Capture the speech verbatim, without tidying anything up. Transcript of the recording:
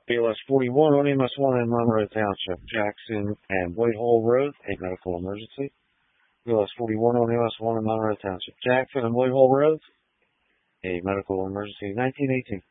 B L S forty-one on M S one in Monroe Township, Jackson and Whitehall Road, a medical emergency. B L S forty-one on M S one in Monroe Township, Jackson and Whitehall Road, a medical emergency, nineteen eighteen.